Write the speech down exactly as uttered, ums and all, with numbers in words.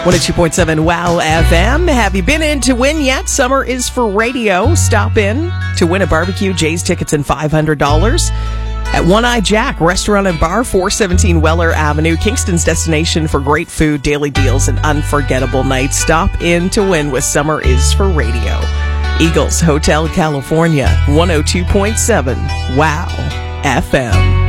one oh two point seven Wow F M. Have you been in to win yet? Summer is for radio. Stop in to win a barbecue, Jay's tickets, and five hundred dollars at One Eye Jack Restaurant and Bar, four seventeen Weller Avenue, Kingston's destination for great food, daily deals, and unforgettable nights. Stop in to win with Summer is for radio. Eagles Hotel California, one oh two point seven Wow F M.